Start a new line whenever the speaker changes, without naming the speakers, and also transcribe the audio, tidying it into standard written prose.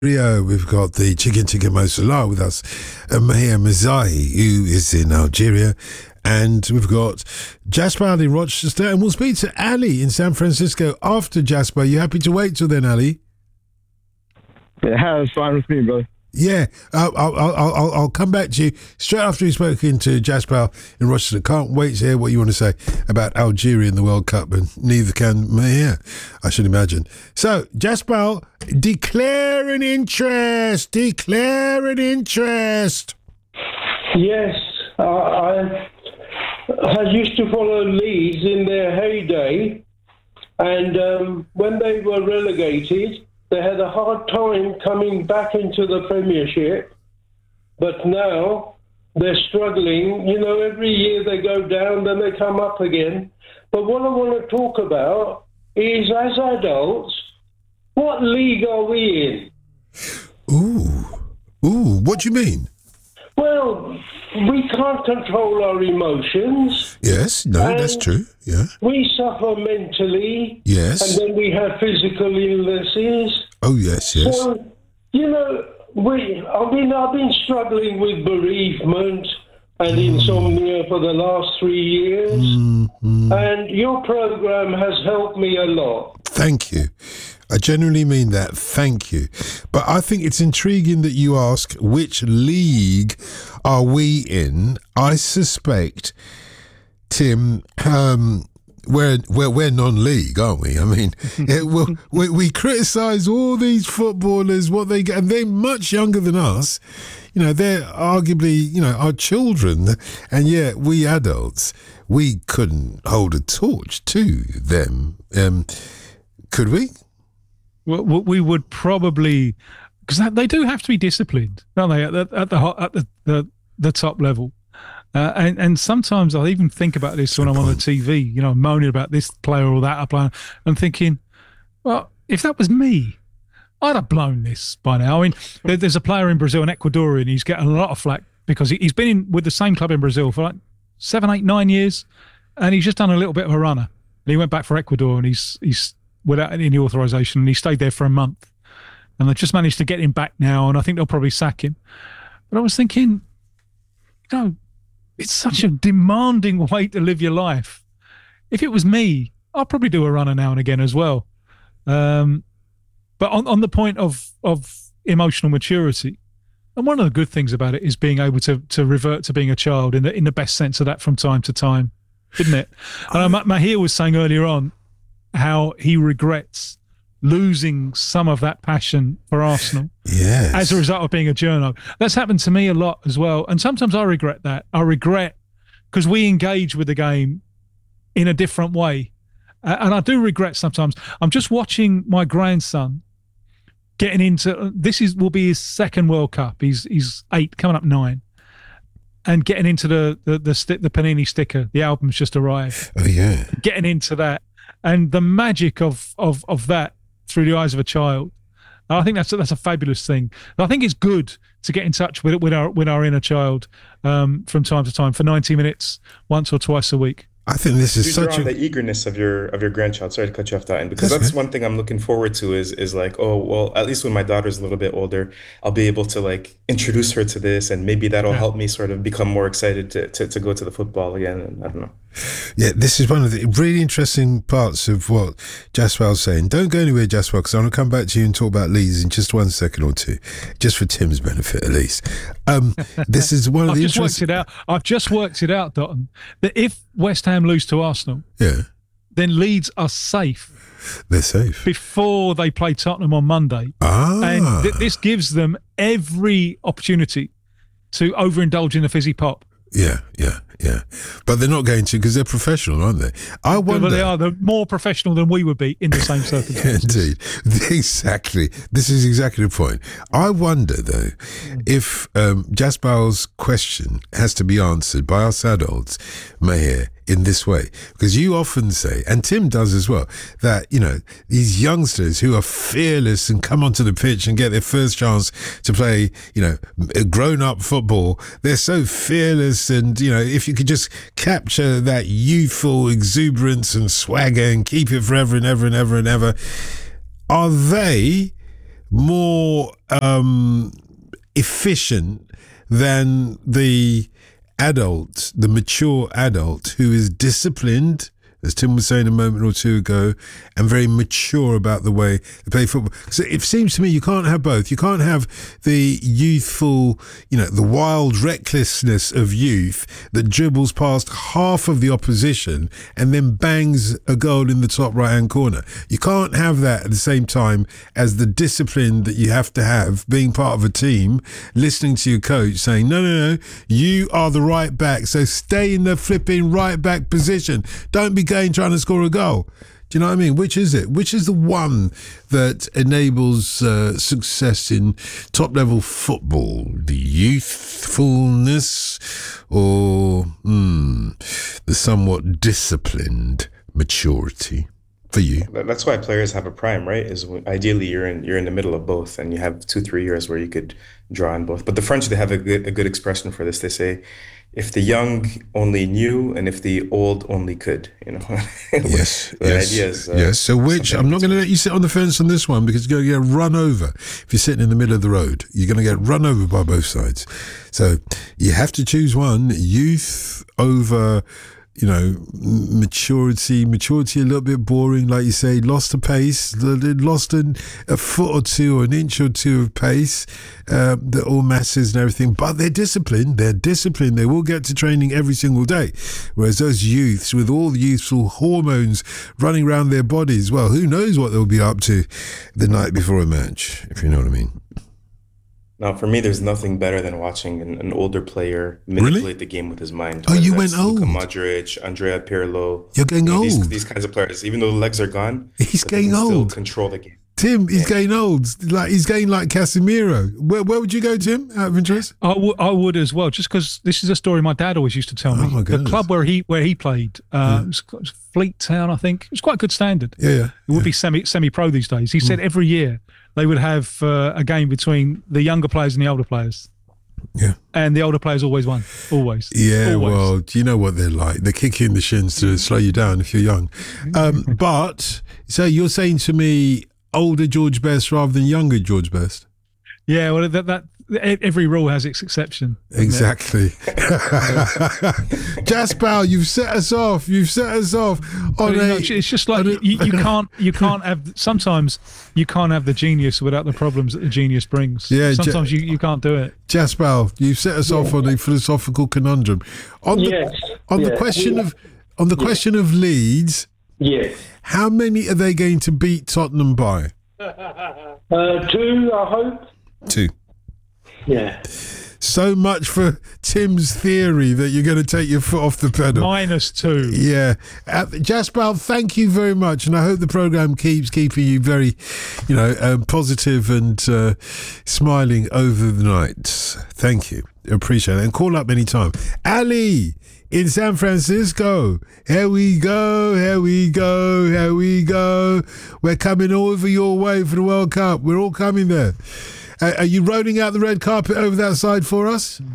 Rio, we've got the Chicken Mo Salah with us, Mahir Mazahi, who is in Algeria, and we've got Jasper in Rochester, and we'll speak to Ali in San Francisco after Jasper. You happy to wait till then, Ali?
Yeah, it's fine with me, bro.
Yeah, I'll come back to you straight after we've spoken to Jasper in Rochester. Can't wait to hear what you want to say about Algeria in the World Cup, and neither can Mahir, I should imagine. So, Jasper, declare an interest.
Yes, I used to follow Leeds in their heyday, and when they were relegated, they had a hard time coming back into the Premiership, but now they're struggling. You know, every year they go down, then they come up again. But what I want to talk about is, as adults, what league are we in?
Ooh, what do you mean?
Well, we can't control our emotions.
Yes, no, that's true, yeah.
We suffer mentally.
Yes.
And then we have physical illnesses.
Oh, yes.
So, you know, I've been struggling with bereavement and insomnia for the last 3 years. And your program has helped me a lot.
Thank you. I genuinely mean that. Thank you. But I think it's intriguing that you ask which league are we in. I suspect, Tim, we're non-league, aren't we? I mean, we criticise all these footballers, what they get, and they're much younger than us. You know, they're arguably, our children, and yet we adults, we couldn't hold a torch to them. Could we?
Well, we would probably, because they do have to be disciplined, don't they? At the top level, and sometimes I even think about this when I'm on the TV, moaning about this player or that player, and thinking, well, if that was me, I'd have blown this by now. I mean, there's a player in Brazil, an Ecuadorian, he's getting a lot of flack because he's been with the same club in Brazil for like 7, 8, 9 years, and he's just done a little bit of a runner. And he went back for Ecuador, and he's without any authorization, and he stayed there for a month. And they just managed to get him back now, and I think they'll probably sack him. But I was thinking, it's such a demanding way to live your life. If it was me, I'll probably do a runner now and again as well. But on the point of emotional maturity, and one of the good things about it is being able to revert to being a child in the best sense of that from time to time, isn't it? And Mahir was saying earlier on how he regrets losing some of that passion for Arsenal as a result of being a journo. That's happened to me a lot as well. And sometimes I regret that. I regret because we engage with the game in a different way. And I do regret sometimes. I'm just watching my grandson getting into, will be his second World Cup. He's 8, coming up 9. And getting into the Panini sticker. The album's just arrived.
Oh, yeah.
Getting into that. And the magic of that through the eyes of a child, I think that's a fabulous thing. And I think it's good to get in touch with our inner child from time to time for 90 minutes, once or twice a week.
I think this is such
the eagerness of your grandchild. Sorry to cut you off that end, because that's one thing I'm looking forward to is like, oh well, at least when my daughter's a little bit older, I'll be able to like introduce her to this, and maybe that'll help me sort of become more excited to go to the football again. And I don't know.
Yeah, this is one of the really interesting parts of what Jasper was saying. Don't go anywhere, Jasper, because I'm going to come back to you and talk about Leeds in just 1 second or two, just for Tim's benefit at least. This is one of the interesting...
I've just worked it out, Dotton, that if West Ham lose to Arsenal, then Leeds are safe.
They're safe.
Before they play Tottenham on Monday. And this gives them every opportunity to overindulge in the fizzy pop.
Yeah. But they're not going to, because they're professional, aren't they? I wonder.
Well, they're more professional than we would be in the same circumstances.
Indeed. Exactly. This is exactly the point. I wonder, though, if Jasper's question has to be answered by us adults, Mahir, in this way. Because you often say, and Tim does as well, that, these youngsters who are fearless and come onto the pitch and get their first chance to play, grown-up football, they're so fearless, and, if you could just capture that youthful exuberance and swagger and keep it forever and ever and ever and ever, are they more efficient than the adult, the mature adult who is disciplined, as Tim was saying a moment or two ago, and very mature about the way they play football. So it seems to me you can't have both. You can't have the youthful, the wild recklessness of youth that dribbles past half of the opposition and then bangs a goal in the top right-hand corner. You can't have that at the same time as the discipline that you have to have, being part of a team, listening to your coach saying, no, you are the right back, so stay in the flipping right back position. Don't be going trying to score a goal. Do you know what I mean? Which is it? Which is the one that enables success in top level football? The youthfulness or the somewhat disciplined maturity for you?
That's why players have a prime, right? Is ideally you're in the middle of both, and you have 2-3 years where you could draw on both. But the French, they have a good expression for this. They say, if the young only knew, and if the old only could,
Yes,
the idea is,
yes. So which, I'm not going to let you sit on the fence on this one, because you're going to get run over. If you're sitting in the middle of the road, you're going to get run over by both sides. So you have to choose one: youth over, maturity a little bit boring, like you say, lost a pace, lost a foot or two or an inch or two of pace, the all masses and everything, but they're disciplined, they will get to training every single day, whereas those youths with all the youthful hormones running around their bodies, well, who knows what they'll be up to the night before a match, if you know what I mean.
Now, for me, there's nothing better than watching an older player manipulate the game with his mind.
Oh, you went old.
Luka Modric, Andrea Pirlo.
You're getting old.
These kinds of players, even though the legs are gone,
he's getting old.
Still control the game.
Tim, he's getting old. He's getting like Casemiro. Where would you go, Tim, out of interest?
I would as well, just because this is a story my dad always used to tell me.
Oh my goodness.
The club where he played, it was Fleet Town, I think. It was quite a good standard.
Yeah.
It would be semi-pro these days. He said every year they would have a game between the younger players and the older players.
Yeah.
And the older players always won. Always.
Yeah,
always.
Well, do you know what they're like? They kick you in the shins to slow you down if you're young. But, so you're saying to me older George Best rather than younger George Best?
Yeah, well, that every rule has its exception.
Exactly. Jaspal, you've set us off. On
it's just like you can't have. Sometimes you can't have the genius without the problems that the genius brings.
Yeah,
sometimes you can't do it.
Jaspal, you've set us off on a philosophical conundrum. On the question of Leeds.
Yes.
How many are they going to beat Tottenham by?
2, I hope.
2.
Yeah.
So much for Tim's theory that you're going to take your foot off the pedal.
-2.
Yeah. Jaspal, thank you very much. And I hope the programme keeps keeping you very, positive and smiling over the night. Thank you. Appreciate it. And call up anytime. Ali in San Francisco. Here we go. We're coming over your way for the World Cup. We're all coming there. Are you rolling out the red carpet over that side for us?